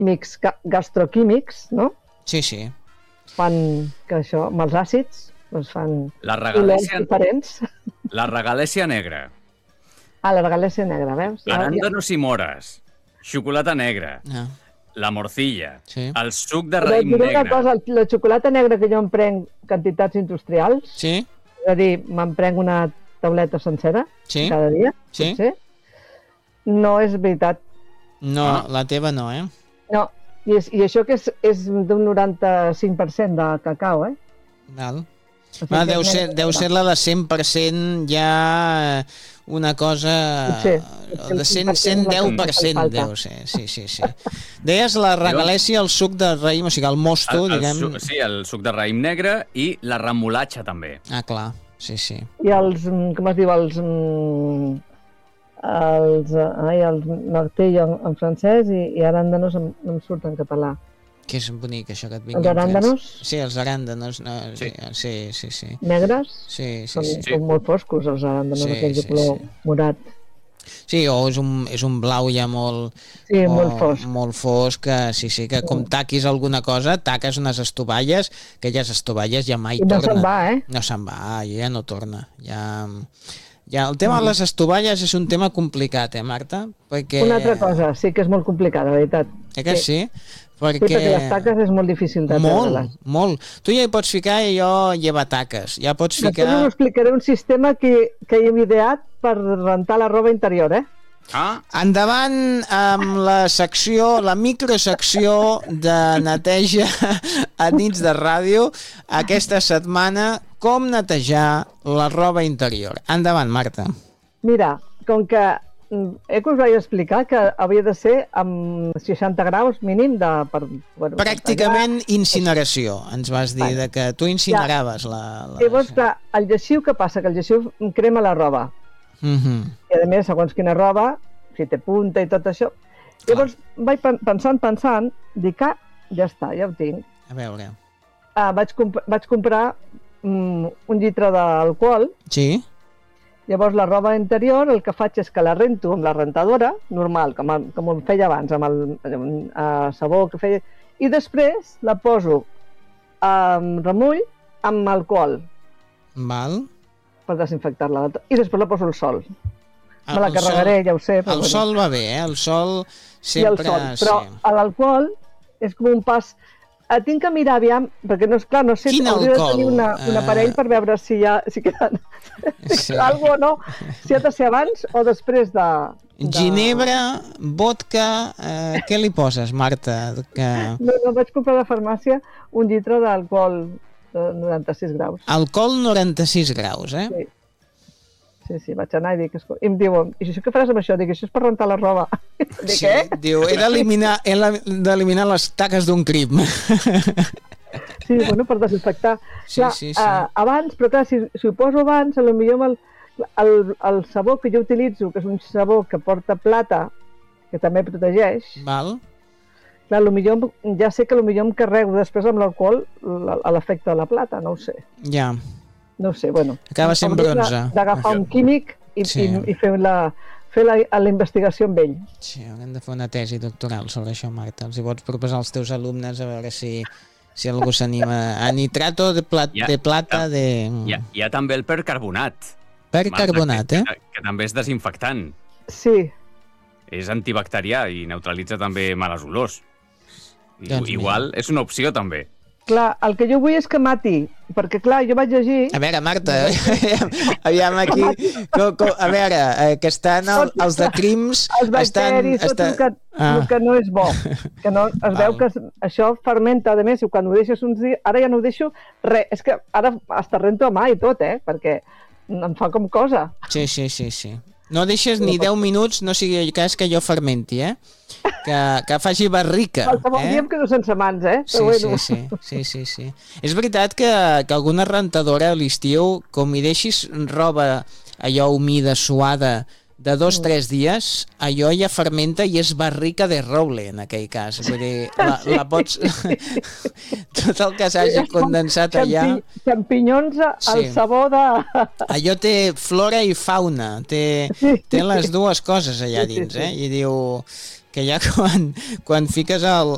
químics, gastroquímics, no? Sí, sí. Fan que això, amb els àcids, doncs fan La olors regalèsia, diferents. la regalèsia negra, Ah, la regalèsia negra, veus? arándanos i mores, xocolata negra, Ah, la morcilla, Sí. el suc de Però et raïm diré una negre. cosa, la xocolata negra que jo em prenc quantitats industrials, sí, és a dir, me'n prenc una tauleta sencera Sí. cada dia, Sí. potser, no és veritat. no, la teva no, eh? No, i això que és d'un 95% de cacau, eh? Val. O sigui Va, que és deu ser la de 100% ja una cosa... Potser. De 110% Falta. deu ser, sí. Deies la regalèsia, el suc de raïm, o sigui, el mosto, diguem... Sí, el suc de raïm negre i la remolatxa també. Ah, clar, sí. I els, com es diu, els martell en francès i aràndanos no em surt en català. Que és bonic, això que et Els vingui. aràndanos? Sí, els aràndanos. No, Sí. sí. Negres? Sí. Són molt foscos, els aràndanos, Sí, aquells de sí, color sí. morat. Sí, o és un blau ja molt... Sí, molt fosc. Molt fosc, que sí, que com taquis alguna cosa, taques unes estovalles, que aquelles estovalles ja mai I no tornen. se'n va, eh? No se'n va, ja no torna. Ja el tema de les estovalles és un tema complicat, Marta? Perquè... Una altra cosa, sí que és molt complicat, la veritat. Que sí? Sí, perquè les taques és molt difícil de treure-les. Molt. Tu ja hi pots ficar allò llevataques. Ja pots Després ficar... us explicaré un sistema que hem ideat per rentar la roba interior, eh? Ah, Endavant amb la secció, la microsecció de neteja a dins de ràdio aquesta setmana, com netejar la roba interior. Endavant, Marta. Mira, com que que us vaig explicar que havia de ser amb 60 graus mínim de... Bueno, Pràcticament incineració, ens vas dir, de que tu incineraves la... Llavors, clar, el lleixiu, què passa? Que el lleixiu crema la roba. I a més, segons quina roba, si té punta i tot això. Llavors, vaig pensant, dic, ja està, ja ho tinc. A veure... Vaig comprar un litre d'alcohol. Sí? Llavors la roba interior el que faig és que la rento amb la rentadora, normal, com ho feia abans, amb el sabó que feia, i després la poso amb remull amb alcohol. Val. Per desinfectar-la. I després la poso al sol. Me la carregaré, ja ho sé. El sol va bé, el sol sempre... Però l'alcohol és com un pas... Tinc que mirar aviam, perquè no és clar, no sé, Quin hauria de alcohol? tenir un aparell per veure si hi ha... Si queda alguna o no, si ha de ser abans o després de... Ginebra, vodka... què li poses, Marta? No, vaig comprar a la farmàcia un litre d'alcohol de 96 graus. Alcohol 96 graus, eh? Sí, vaig anar i dic... I em diuen, i això què faràs amb això? Dic, això és per rentar la roba. Dic, Sí, diu, he d'eliminar les taques d'un crim. Sí, bueno, per desinfectar. Sí. Abans, però clar, si ho poso abans, potser amb el sabó que jo utilitzo, que és un sabó que porta plata, que també protegeix, Val. clar, ja sé que potser em carrego després amb l'alcohol l'efecte de la plata, no ho sé. Ja. No ho sé, bueno. Acaba sent bronze. D'agafar un químic i fer la investigació amb ell. Sí, haurem de fer una tesi doctoral sobre això, Marta. Els hi pots proposar als teus alumnes a veure si algú s'anima. A nitrato de plata de... Hi ha també el percarbonat. Percarbonat, eh? Que també és desinfectant. Sí. És antibacterià i neutralitza també males olors. Doncs Igual és una opció també. Clar, el que jo vull és que mati, perquè clar, jo vaig llegir... A veure, Marta, aviam aquí... A veure, que estan els de crims... Els bacteris, tot el que no és bo. Que no, es veu que això fermenta, a més, quan ho deixes uns dies... Ara ja no ho deixo res. És que ara hasta rento a mà i tot, perquè em fa com cosa. Sí. No deixes ni 10 minuts, no sigui cas que jo fermenti, que faci barrica. Qualsevol dia em quedo sense mans, Sí. És veritat que alguna rentadora a l'estiu, com hi deixis roba allò humida, suada, de 2 o 3 dies, allò ja fermenta i és barrica de roble, en aquell cas. Vull dir, la pots... Tot el que s'hagi condensat allà... Xampinyons al sabó de... Allò té flora i fauna, té les dues coses allà dins, I diu que ja quan fiques el